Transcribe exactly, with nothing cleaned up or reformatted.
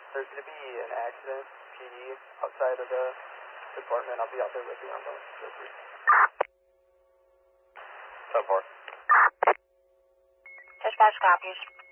There's going to be an accident, P D, outside of the department. I'll be out there with the ambulance. So far. Dispatch copies.